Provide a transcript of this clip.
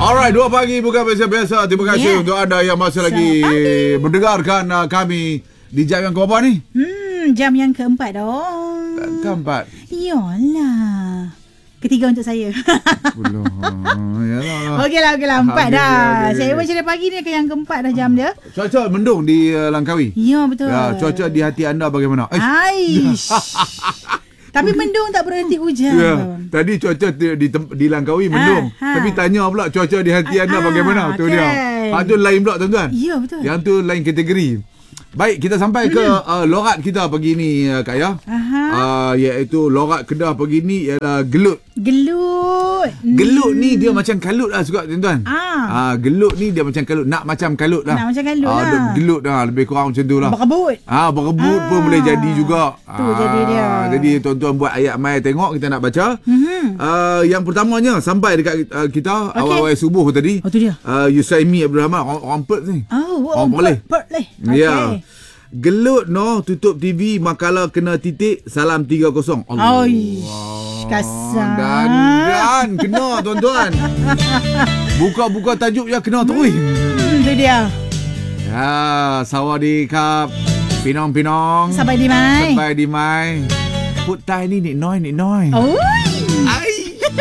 Alright, 2 pagi bukan biasa-biasa. Terima kasih untuk anda yang masih lagi mendengarkan kami di jam yang keberapa ni? Jam yang keempat dong. Keempat? Iyalah. Ketiga untuk saya. Belum. Yalah. Okeylah, empat dah. Saya macam pagi ni ke yang keempat dah jam dia. Cuaca mendung di Langkawi. Ya, betul. Ya, cuaca di hati anda bagaimana? Aish. Tapi mendung tak berhenti hujan. Ya, tadi cuaca di Langkawi mendung. Tapi tanya pula cuaca di hati anda bagaimana? Tu dia. Tu lain pula tuan-tuan. Ya, betul. Yang tu lain kategori. Baik, kita sampai ke lorat kita pagi ni, Kak Ya. Iaitu lorat Kedah pagi ni ialah gelut. Gelut ni dia macam kalut lah juga, tuan-tuan. Gelut ni dia macam kalut. Nak macam kalut lah. Nak macam kalut lah. Gelut lah, lebih kurang macam tu lah. Berebut. Berebut pun boleh jadi juga. Tu jadi dia. Jadi tuan-tuan buat ayat mai tengok, kita nak baca. Yang pertamanya sampai dekat kita awal-awal subuh tadi. Tu dia. Yusaimi Abdul Rahman, orang Perth ni. Orang boleh. Ya. Gelut tutup TV, makalah kena titik, salam 3-0. Allah. Kasar. Dan kena tuan-tuan. Buka-buka tajuk ya kena terus. Itu dia. Ya, sawadikap. Pinong-pinong. Sampai di mai. Put tai ni nik noi. Oi.